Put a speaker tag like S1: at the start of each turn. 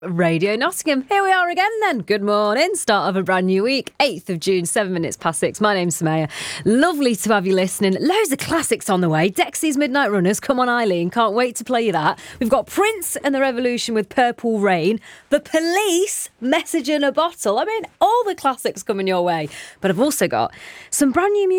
S1: Radio Nottingham. Here we are again then. Good morning. Start of a brand new week. 8th of June, 7 minutes past 6. My name's Samaya. Lovely to have you listening. Loads of classics on the way. Dexy's Midnight Runners. Come on, Eileen. Can't wait to play you that. We've got Prince and the Revolution with Purple Rain. The Police, Message in a Bottle. I mean, all the classics coming your way. But I've also got some brand new music